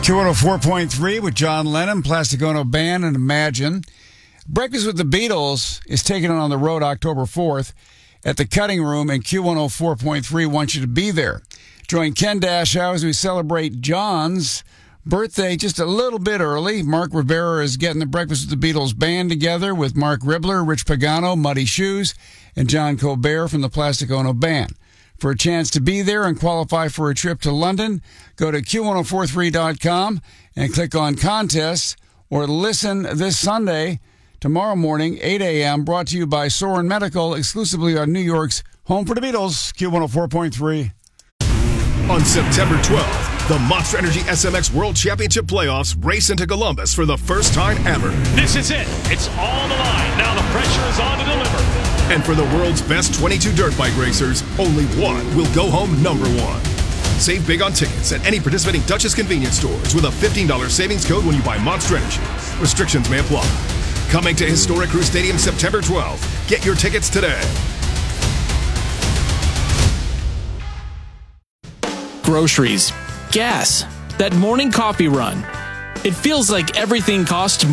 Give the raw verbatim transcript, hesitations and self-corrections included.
Q one oh four point three with John Lennon, Plastic Ono Band, and Imagine. Breakfast with the Beatles is taking it on the road October fourth at the Cutting Room, and Q one oh four point three wants you to be there. Join Ken Dashow as we celebrate John's birthday just a little bit early. Mark Rivera is getting the Breakfast with the Beatles band together with Mark Ribler, Rich Pagano, Muddy Shoes, and John Colbert from the Plastic Ono Band. For a chance to be there and qualify for a trip to London, go to Q ten forty-three dot com and click on contests, or listen this Sunday, tomorrow morning, eight a.m., brought to you by Soren Medical, exclusively on New York's Home for the Beatles, Q one oh four point three. On September twelfth, the Monster Energy S M X World Championship Playoffs race into Columbus for the first time ever. This is it. It's all the line. Now the pressure is on to deliver. And for the world's best twenty-two dirt bike racers, only one will go home number one. Save big on tickets at any participating Duchess convenience stores with a fifteen dollars savings code when you buy Monster Energy. Restrictions may apply. Coming to historic Crew Stadium September twelfth. Get your tickets today. Groceries, gas, that morning coffee run. It feels like everything costs more.